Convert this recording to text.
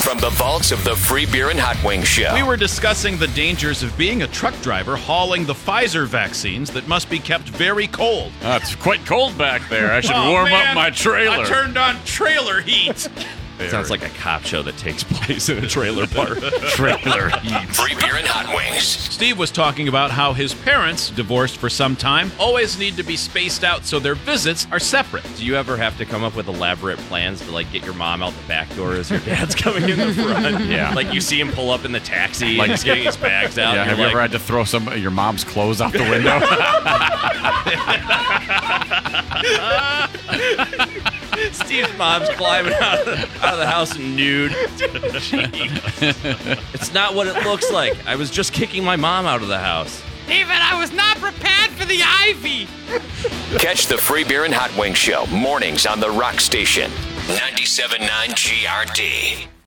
from the vaults of the Free Beer and Hot Wings Show. We were discussing the dangers of being a truck driver hauling the Pfizer vaccines that must be kept very cold. It's quite cold back there. I should warm up my trailer. I turned on trailer heat. Sounds like a cop show that takes place in a trailer park. Trailer heat. Free Beer and Hot Wings. Steve was talking about how his parents, divorced for some time, always need to be spaced out so their visits are separate. Do you ever have to come up with elaborate plans to, like, get your mom out the back door as your dad's coming in the front? Yeah. Like, you see him pull up in the taxi and he's getting his bags out. Yeah, and have you ever had to throw some of your mom's clothes out the window? Steve's mom's climbing out of the house nude. It's not what it looks like. I was just kicking my mom out of the house. David, I was not prepared for the ivy. Catch the Free Beer and Hot Wings Show mornings on the Rock Station. 97.9 GRD.